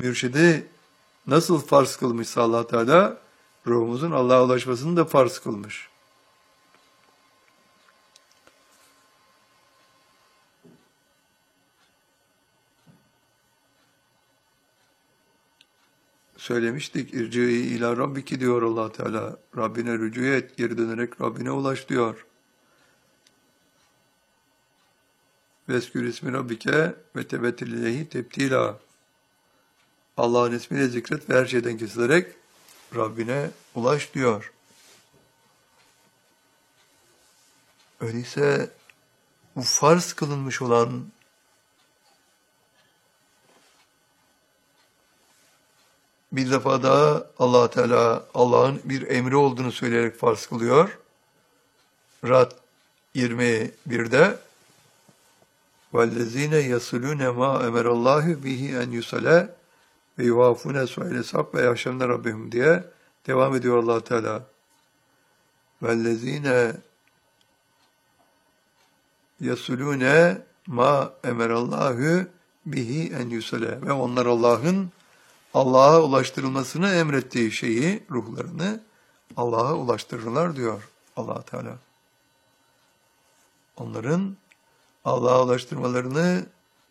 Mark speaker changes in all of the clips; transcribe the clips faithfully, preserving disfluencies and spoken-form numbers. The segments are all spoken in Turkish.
Speaker 1: mürşidi nasıl farz kılmışsa Allah Teala, ruhumuzun Allah'a ulaşmasını da farz kılmış. Söylemiştik, irci'i ila rabbiki diyor Allah Teala. Rabbine rücu et, geri dönerek Rabbine ulaş diyor. Veskür ismi rabbike ve tebettil ileyhi tebtila. Allah'ın ismiyle zikret ve her şeyden kesilerek Rabbine ulaş diyor. Öyleyse bu farz kılınmış olan bir defa daha Allah Teala Allah'ın bir emri olduğunu söyleyerek farz kılıyor. Ra'd yirmi birde وَالَّذ۪ينَ يَصِلُونَ مَا اَمَرَ اللّٰهِ بِهِ اَنْ يُسَلَى ve yuvafune su'ile sab ve yaşamne Rabbihim diye devam ediyor Allah Teala. Vellezine yasulune ma emerallahu bihi en yusale ve onlar Allah'ın Allah'a ulaştırılmasını emrettiği şeyi, ruhlarını Allah'a ulaştırırlar diyor Allah Teala. Onların Allah'a ulaştırmalarını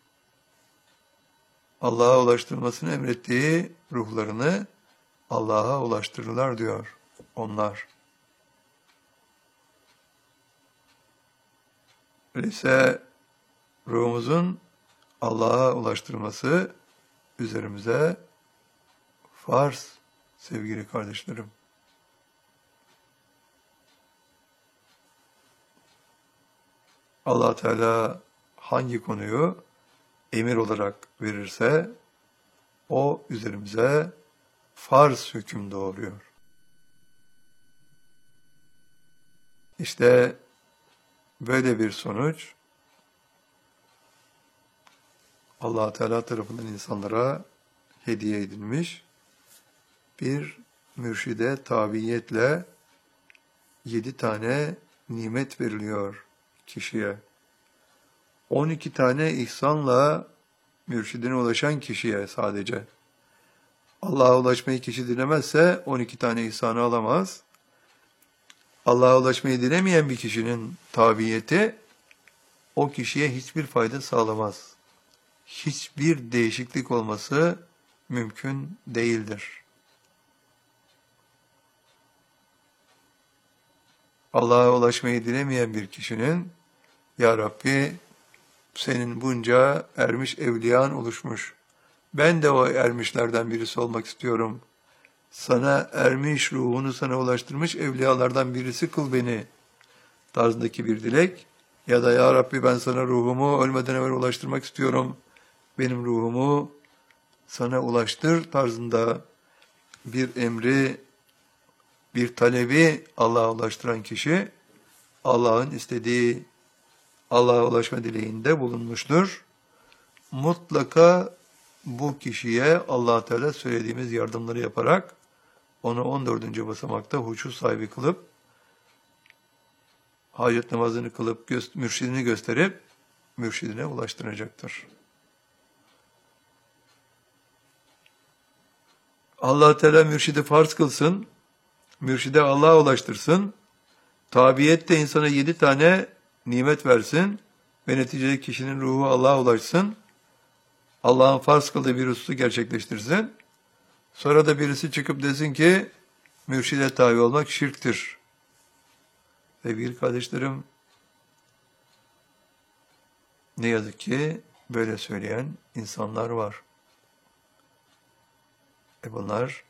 Speaker 1: Allah'a ulaştırmasını emrettiği ruhlarını Allah'a ulaştırırlar diyor onlar. Öyleyse ruhumuzun Allah'a ulaştırması üzerimize farz sevgili kardeşlerim. Allah Teala hangi konuyu emir olarak verirse o üzerimize farz hüküm doğuruyor. İşte böyle bir sonuç Allah Teala tarafından insanlara hediye edilmiş bir mürşide tabiiyetle yedi tane nimet veriliyor kişiye. on iki tane ihsanla mürşidine ulaşan kişiye sadece. Allah'a ulaşmayı kişi dilemezse on iki tane ihsanı alamaz. Allah'a ulaşmayı dilemeyen bir kişinin tabiyeti o kişiye hiçbir fayda sağlamaz. Hiçbir değişiklik olması mümkün değildir. Allah'a ulaşmayı dilemeyen bir kişinin Ya Rabbi senin bunca ermiş evliyan oluşmuş. Ben de o ermişlerden birisi olmak istiyorum. Sana ermiş ruhunu sana ulaştırmış evliyalardan birisi kıl beni tarzındaki bir dilek. Ya da Ya Rabbi ben sana ruhumu ölmeden evvel ulaştırmak istiyorum. Benim ruhumu sana ulaştır tarzında bir emri, bir talebi Allah'a ulaştıran kişi Allah'ın istediği Allah'a ulaşma dileğinde bulunmuştur. Mutlaka bu kişiye Allah Teala söylediğimiz yardımları yaparak onu on dördüncü basamakta huşu sahibi kılıp hacet namazını kılıp gö- mürşidini gösterip mürşidine ulaştıracaktır. Allah Teala mürşidi farz kılsın, mürşide Allah'a ulaştırsın, tabiyette insana yedi tane nimet versin ve neticede kişinin ruhu Allah'a ulaşsın, Allah'ın farz kıldığı bir hususu gerçekleştirsin, sonra da birisi çıkıp desin ki mürşide tabi olmak şirktir. Sevgili kardeşlerim, ne yazık ki böyle söyleyen insanlar var. E bunlar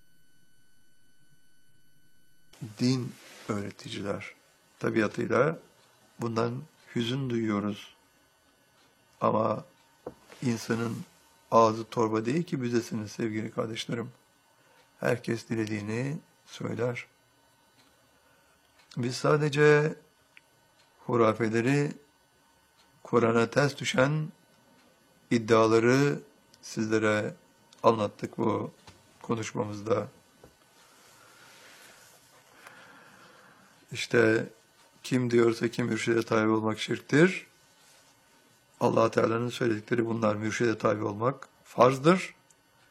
Speaker 1: din öğreticiler. Tabiatıyla bundan hüzün duyuyoruz. Ama insanın ağzı torba değil ki büzesin sevgili kardeşlerim. Herkes dilediğini söyler. Biz sadece hurafeleri, Kur'an'a ters düşen iddiaları sizlere anlattık bu konuşmamızda. İşte kim diyorsa ki mürşide tabi olmak şirktir. Allah Teala'nın söyledikleri bunlar. Mürşide tabi olmak farzdır.